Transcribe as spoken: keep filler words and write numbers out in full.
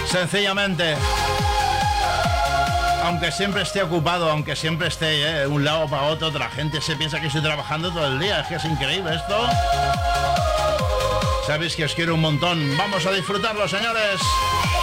Sencillamente. Aunque siempre esté ocupado, aunque siempre esté eh, de un lado para otro, otra gente se piensa que estoy trabajando todo el día. Es que es increíble esto. Sabéis que os quiero un montón. Vamos a disfrutarlo, señores.